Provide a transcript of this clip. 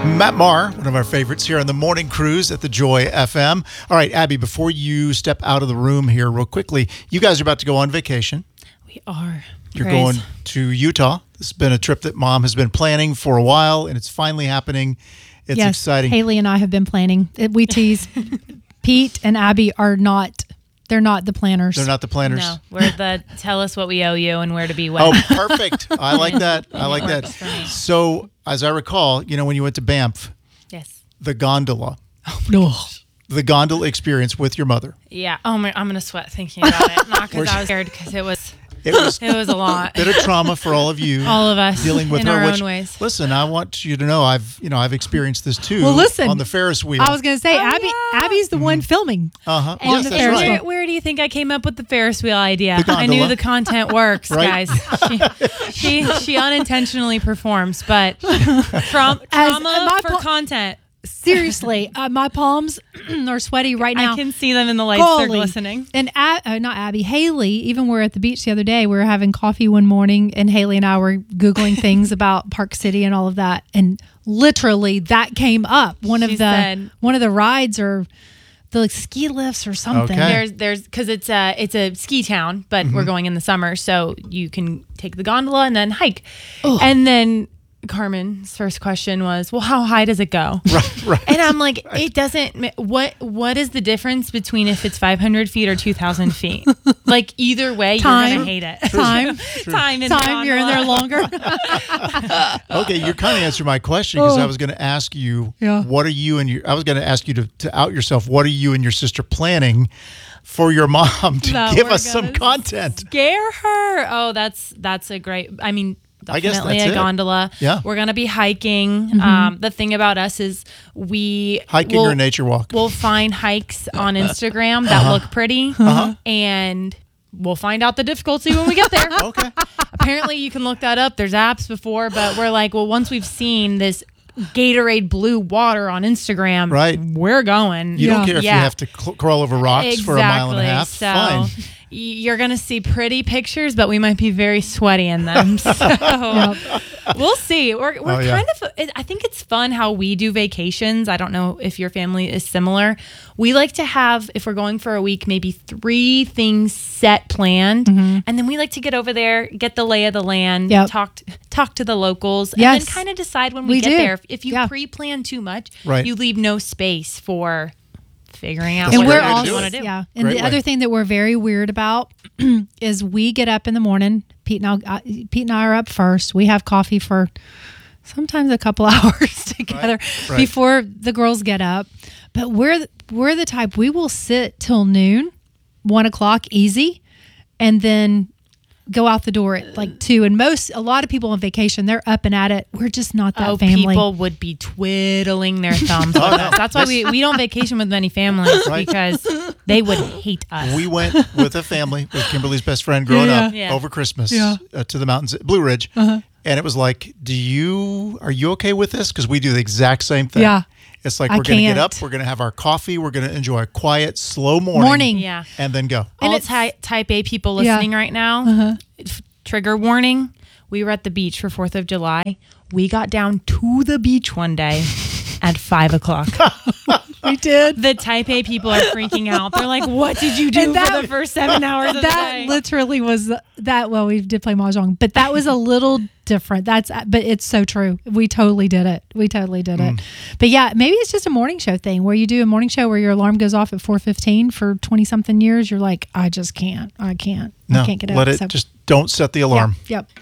Matt Maher, one of our favorites here on the Morning Cruise at the Joy FM. All right, Abby, before you step out of the room here real quickly, you guys are about to go on vacation. We are. You're going to Utah. This has been a trip that Mom has been planning for a while, and it's finally happening. It's exciting. Haley and I have been planning. We tease. Pete and Abby are not. They're not the planners. They're not the planners. No, we're the tell us what we owe you and where to be when. Oh, perfect. I like that. I like that. So, as I recall, when you went to Banff, yes, the gondola. Oh, no. The gondola experience with your mother. Yeah. Oh my, I'm gonna sweat thinking about it. Not because I was scared, because it was a lot. Bit of trauma for all of you. All of us dealing with in her, our own ways. Listen, I want you to know I've experienced this too. Well, listen, on the Ferris wheel. I was going to say Abby's the one filming. Uh-huh. On Yes, the that's Ferris right. wheel. Where do you think I came up with the Ferris wheel idea? The I knew the content works, Right? guys. She unintentionally performs, but trauma for content. Seriously, my palms are sweaty right now. I can see them in the lights. They're glistening. And not Abby, Haley, even we were at the beach the other day. We were having coffee one morning, and Haley and I were Googling things about Park City and all of that. And literally that came up. One of the rides or the ski lifts or something. Okay. There's because it's a ski town, but we're going in the summer, so you can take the gondola and then hike. Ugh. And then Carmen's first question was, well, how high does it go? Right. And I'm like, it doesn't, what is the difference between if it's 500 feet or 2,000 feet? Like, either way, you're going to hate it. Time, you're in there longer. Okay, you kind of answered my question, because I was going to ask you, what are you and I was going to ask you to out yourself. What are you and your sister planning for your mom to give us some content? Scare her. Oh, that's a great, I guess definitely that's a gondola. Yeah. We're going to be hiking. The thing about us is hiking or nature walk. We'll find hikes on Instagram that look pretty, and we'll find out the difficulty when we get there. Okay. Apparently you can look that up. There's apps before, but we're like, well, once we've seen this Gatorade blue water on Instagram, right, we're going. You don't care if you have to crawl over rocks for a mile and a half. So fine. You're going to see pretty pictures, but we might be very sweaty in them. So we'll see. We're kind of, I think it's fun how we do vacations. I don't know if your family is similar. We like to have, if we're going for a week, maybe 3 things set planned. And then we like to get over there, get the lay of the land, talk to the locals, and then kind of decide when we get there. If you pre-plan too much, you leave no space for figuring out what you want to do. Yeah. And the other thing that we're very weird about is we get up in the morning. Pete and I are up first. We have coffee for sometimes a couple hours together before the girls get up. But we're the type, we will sit till noon, 1 o'clock easy, and then go out the door at like 2. And a lot of people on vacation, they're up and at it. We're just not that family. People would be twiddling their thumbs with us. That's why we don't vacation with many families, because they would hate us. We went with a family, with Kimberly's best friend growing up, over Christmas to the mountains at Blue Ridge. And it was like, are you okay with this? Because we do the exact same thing. Yeah. It's like, we're going to get up, we're going to have our coffee, we're going to enjoy a quiet, slow morning. And then go. All type A people listening right now, trigger warning, we were at the beach for 4th of July. We got down to the beach one day at 5 o'clock. We did. The type A people are freaking out. They're like, what did you do for the first 7 hours of the day? That literally was that. Well, we did play Mahjong, but that was a little different. But it's so true. We totally did it. But yeah, maybe it's just a morning show thing where you do a morning show where your alarm goes off at 4:15 for 20 something years. You're like, I just can't. I can't get out. Just don't set the alarm. Yep.